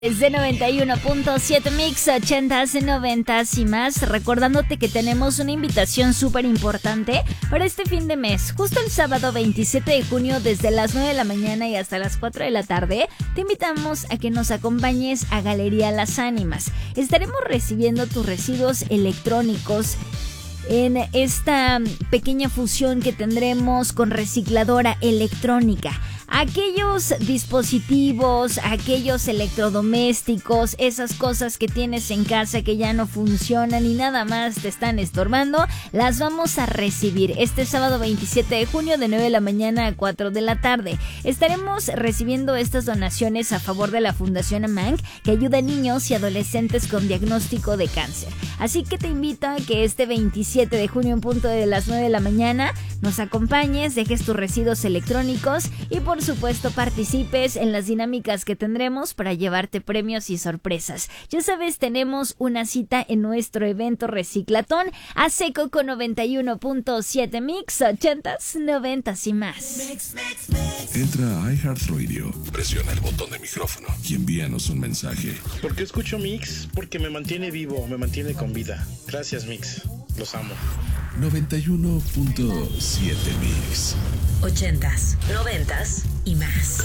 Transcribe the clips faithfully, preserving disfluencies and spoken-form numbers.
Es de noventa y uno punto siete Mix, ochentas, noventas y más. Recordándote que tenemos una invitación súper importante para este fin de mes. Justo el sábado veintisiete de junio, desde las nueve de la mañana y hasta las cuatro de la tarde, te invitamos a que nos acompañes a Galería Las Ánimas. Estaremos recibiendo tus residuos electrónicos en esta pequeña fusión que tendremos con Recicladora Electrónica. Aquellos dispositivos, aquellos electrodomésticos, esas cosas que tienes en casa que ya no funcionan y nada más te están estorbando, las vamos a recibir este sábado veintisiete de junio de nueve de la mañana a cuatro de la tarde. Estaremos recibiendo estas donaciones a favor de la Fundación AMANC, que ayuda a niños y adolescentes con diagnóstico de cáncer. Así que te invito a que este veintisiete de junio en punto de las nueve de la mañana nos acompañes, dejes tus residuos electrónicos y por supuesto participes en las dinámicas que tendremos para llevarte premios y sorpresas. Ya sabes, tenemos una cita en nuestro evento Reciclatón a seco con noventa y uno punto siete Mix, ochentas, noventas y más. Entra a iHeartRadio, presiona el botón de micrófono y envíanos un mensaje. ¿Por qué escucho Mix? Porque me mantiene vivo, me mantiene con vida. Gracias, Mix. Los amo. noventa y uno punto siete Mix. Ochentas, noventas y más.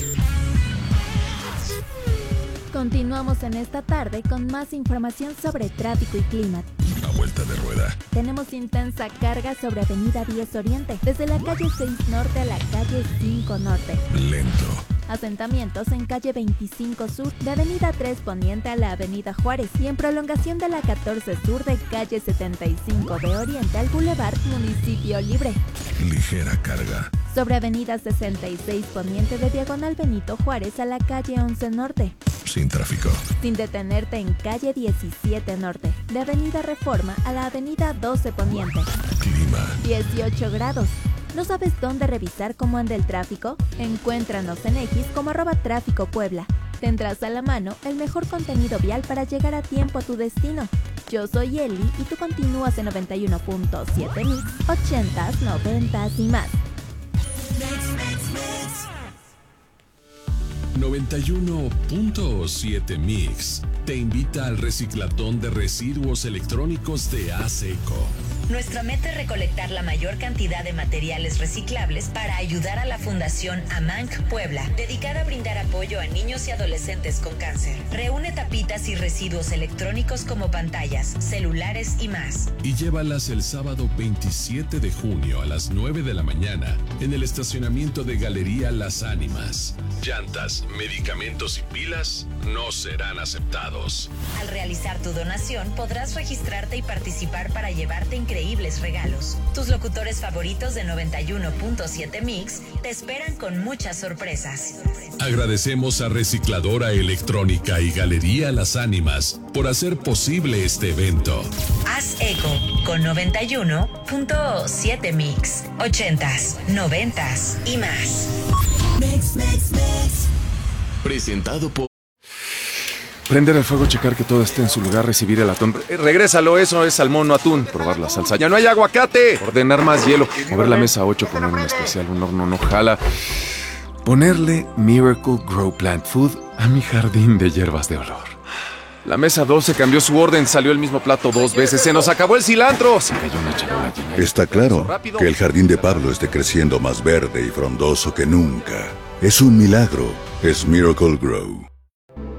Continuamos en esta tarde con más información sobre tráfico y clima. A vuelta de rueda. Tenemos intensa carga sobre Avenida diez Oriente, desde la calle seis Norte a la calle cinco Norte. Lento. Asentamientos en calle veinticinco Sur, de Avenida tres Poniente a la Avenida Juárez y en prolongación de la catorce Sur de calle setenta y cinco de Oriente al Boulevard Municipio Libre. Ligera carga. Sobre Avenida sesenta y seis Poniente de Diagonal Benito Juárez a la calle once Norte. Sin tráfico. Sin detenerte en calle diecisiete Norte, de Avenida Reforma a la Avenida doce Poniente. Clima. dieciocho grados. ¿No sabes dónde revisar cómo anda el tráfico? Encuéntranos en X como arroba tráfico Puebla. Tendrás a la mano el mejor contenido vial para llegar a tiempo a tu destino. Yo soy Eli y tú continúas en noventa y uno punto siete Mix, ochentas, noventas y más. noventa y uno punto siete Mix te invita al reciclatón de residuos electrónicos de ASECO. Nuestra meta es recolectar la mayor cantidad de materiales reciclables para ayudar a la Fundación AMANC Puebla, dedicada a brindar apoyo a niños y adolescentes con cáncer. Reúne tapitas y residuos electrónicos como pantallas, celulares y más. Y llévalas el sábado veintisiete de junio a las nueve de la mañana en el estacionamiento de Galería Las Ánimas. Llantas, medicamentos y pilas no serán aceptados. Al realizar tu donación podrás registrarte y participar para llevarte increíbles regalos. Tus locutores favoritos de noventa y uno punto siete Mix te esperan con muchas sorpresas. Agradecemos a Recicladora Electrónica y Galería Las Ánimas por hacer posible este evento. Haz eco con noventa y uno punto siete Mix, ochentas, noventas y más. Mix, mix, mix. Presentado por... Prender el fuego, checar que todo esté en su lugar, recibir el atún. Eh, regrésalo, eso es salmón, no atún. Probar la salsa. ¡Ya no hay aguacate! Ordenar más hielo. Mover la mesa ocho, poner un especial, un horno no jala. Ponerle Miracle Grow Plant Food a mi jardín de hierbas de olor. La mesa doce cambió su orden, salió el mismo plato dos veces. ¡Se nos acabó el cilantro! Se cayó una charola llena. Está claro que el jardín de Pablo esté creciendo más verde y frondoso que nunca. Es un milagro. Es Miracle Grow.